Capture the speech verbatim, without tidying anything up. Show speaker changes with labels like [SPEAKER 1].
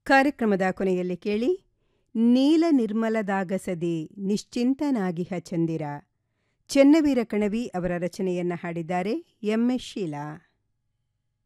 [SPEAKER 1] ಕಾರ್ಯಕ್ರಮದ ಕೊನೆಯಲ್ಲಿ ಕೇಳಿ ನೀಲ ನಿರ್ಮಲದಾಗಸದೆ ನಿಶ್ಚಿಂತನಾಗಿಹ ಚಂದಿರ. ಚೆನ್ನವೀರ ಕಣವಿ ಅವರ ರಚನೆಯನ್ನ ಹಾಡಿದ್ದಾರೆ ಎಂ ಎಸ್ ಶೀಲಾ.